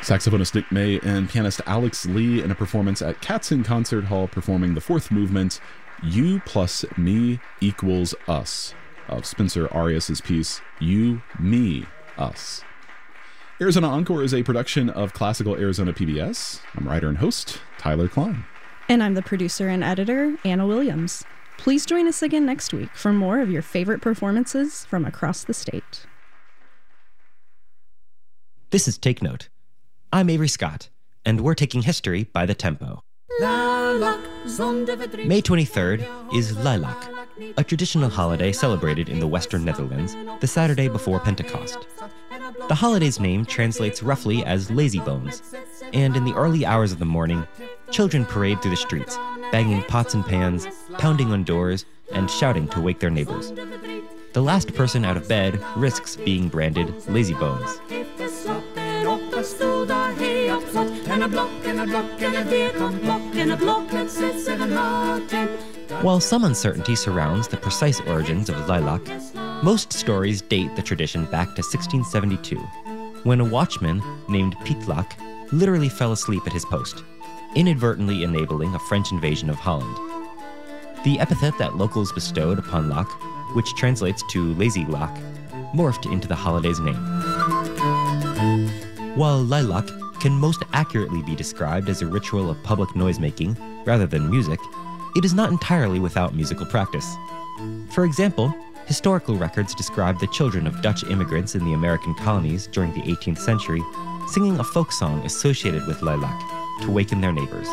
Saxophonist Nick May and pianist Alex Lee in a performance at Katzen Concert Hall performing the fourth movement, You Plus Me Equals Us, of Spencer Arias' piece, You, Me, Us. Arizona Encore is a production of Classical Arizona PBS. I'm writer and host, Tyler Klein. And I'm the producer and editor, Anna Williams. Please join us again next week for more of your favorite performances from across the state. This is Take Note. I'm Avery Scott, and we're taking history by the tempo. May 23rd is Lilac, a traditional holiday celebrated in the Western Netherlands the Saturday before Pentecost. The holiday's name translates roughly as lazy bones, and in the early hours of the morning, children parade through the streets, banging pots and pans, pounding on doors, and shouting to wake their neighbors. The last person out of bed risks being branded lazy bones. While some uncertainty surrounds the precise origins of lilac, most stories date the tradition back to 1672, when a watchman named Pietlak literally fell asleep at his post, inadvertently enabling a French invasion of Holland. The epithet that locals bestowed upon Lac, which translates to lazy lac, morphed into the holiday's name. While lilac can most accurately be described as a ritual of public noisemaking rather than music, it is not entirely without musical practice. For example, historical records describe the children of Dutch immigrants in the American colonies during the 18th century singing a folk song associated with lilac to waken their neighbors.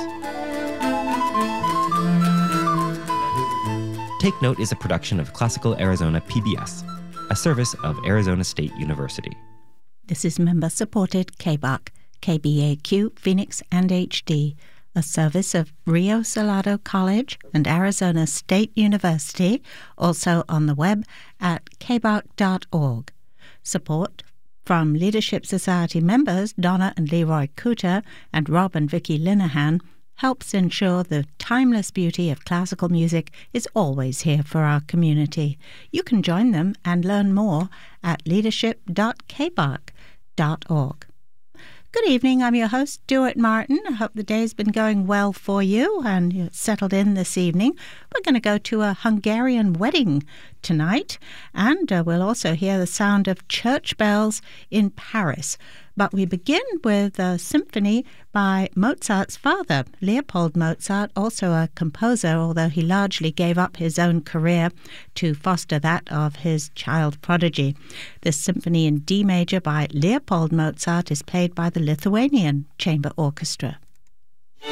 Take Note is a production of Classical Arizona PBS, a service of Arizona State University. This is member-supported KBAQ, KBAQ, Phoenix, and HD, a service of Rio Salado College and Arizona State University, also on the web at kbaq.org. Support from Leadership Society members Donna and Leroy Cooter and Rob and Vicky Linehan helps ensure the timeless beauty of classical music is always here for our community. You can join them and learn more at leadership.kbaq.org. Good evening, I'm your host, Stuart Martin. I hope the day's been going well for you and you're settled in this evening. We're going to go to a Hungarian wedding tonight, and we'll also hear the sound of church bells in Paris. But we begin with a symphony by Mozart's father, Leopold Mozart, also a composer, although he largely gave up his own career to foster that of his child prodigy. This symphony in D major by Leopold Mozart is played by the Lithuanian Chamber Orchestra.